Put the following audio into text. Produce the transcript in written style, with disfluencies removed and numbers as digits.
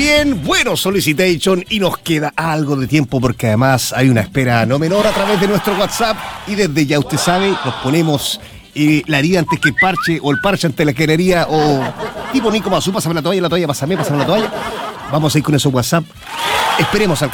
bien. Bueno, Solicitation, y nos queda algo de tiempo porque además hay una espera no menor a través de nuestro WhatsApp y desde ya usted sabe, nos ponemos la herida antes que el parche o el parche ante la querería o tipo Nico Mazú, pásame la toalla, pásame la toalla. Vamos a ir con esos WhatsApp. Esperemos al